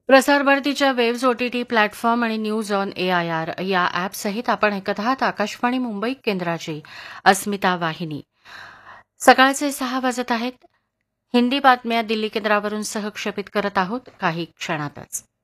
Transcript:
प्रसार भारतीच्या waves OTT platform आणि न्यूज ऑन AIR या ॲपसहित आपण ऐकत आहात आकाशवाणी मुंबई केंद्राची अस्मिता वाहिनी. सकाळचे 6 वाजत आहेत. हिंदी बातम्या दिल्ली केंद्रावरून सहक्षेपित करत आहोत काही क्षणातच.